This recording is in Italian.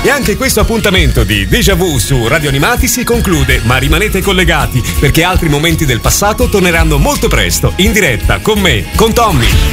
E anche questo appuntamento di Déjà Vu su Radio Animati si conclude, ma rimanete collegati perché altri momenti del passato torneranno molto presto in diretta con me, con Tommy.